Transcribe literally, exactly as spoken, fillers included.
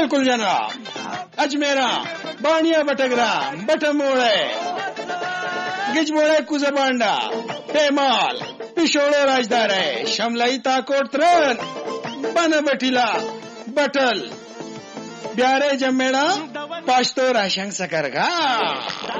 बिल्कुल जनाब, अजमेरा बानिया बटगरा बटमोड़े गिजमोड़े कुजबांडा पेमाल पिशोड़े राजदारे शमलाई ताकोत्रन बन बटिला बटल ब्यारे जमेड़ा पाश्तो राशंग सकरगा